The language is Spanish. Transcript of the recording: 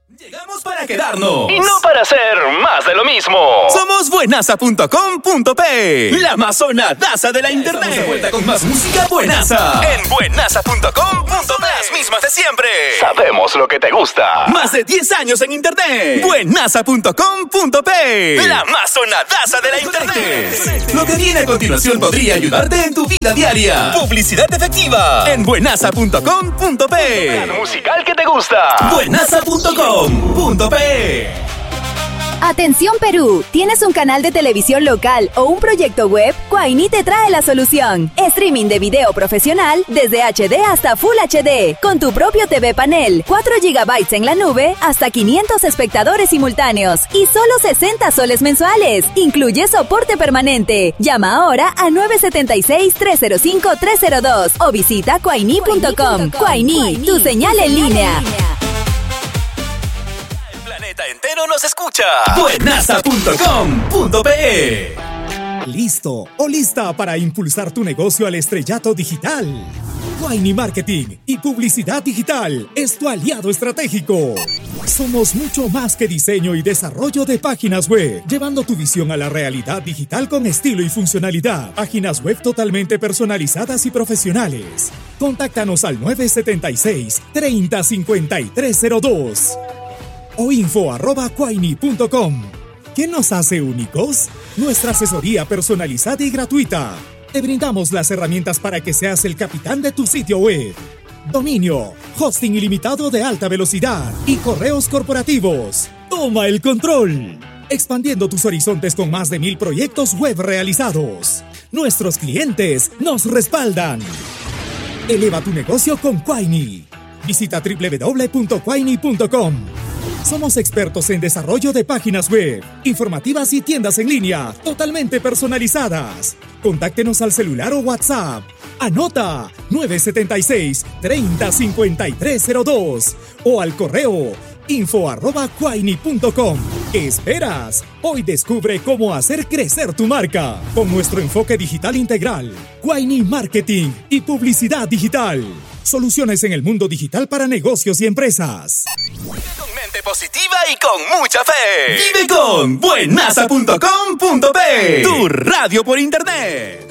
Llegamos para quedarnos y no para hacer más de lo mismo. Somos buenaza.com.pe, la amazonadaza de la internet. Estamos de vuelta con más música buenaza en buenaza.com.pe. Las mismas de siempre. Sabemos lo que te gusta. Más de 10 años en internet. buenaza.com.pe, la amazonadaza de la internet. Lo que viene a continuación podría ayudarte en tu vida diaria. Publicidad efectiva en buenaza.com.pe. La musical que te gusta. buenaza.com.pe. Atención Perú, ¿tienes un canal de televisión local o un proyecto web? Quaini te trae la solución. Streaming de video profesional desde HD hasta Full HD, con tu propio TV panel, 4 GB en la nube, hasta 500 espectadores simultáneos y solo 60 soles mensuales. Incluye soporte permanente. Llama ahora a 976-305-302 o visita quaini.com. Quaini, tu señal en línea. El planeta entero nos escucha. buenaza.com.pe. ¿Listo o lista para impulsar tu negocio al estrellato digital? Quaini Marketing y Publicidad Digital es tu aliado estratégico. Somos mucho más que diseño y desarrollo de páginas web, llevando tu visión a la realidad digital con estilo y funcionalidad. Páginas web totalmente personalizadas y profesionales. Contáctanos al 976-305302 o info@quaini.com. ¿Qué nos hace únicos? Nuestra asesoría personalizada y gratuita. Te brindamos las herramientas para que seas el capitán de tu sitio web. Dominio, hosting ilimitado de alta velocidad y correos corporativos. Toma el control. Expandiendo tus horizontes con más de 1000 proyectos web realizados. Nuestros clientes nos respaldan. Eleva tu negocio con Quaini. Visita www.quaini.com. Somos expertos en desarrollo de páginas web, informativas y tiendas en línea, totalmente personalizadas. Contáctenos al celular o WhatsApp. Anota 976-305302 o al correo info@quaini.com. ¿Qué esperas? Hoy descubre cómo hacer crecer tu marca con nuestro enfoque digital integral. Quaini Marketing y Publicidad Digital. Soluciones en el mundo digital para negocios y empresas. Con mente positiva y con mucha fe. Vive con buenaza.com.pe, tu radio por internet.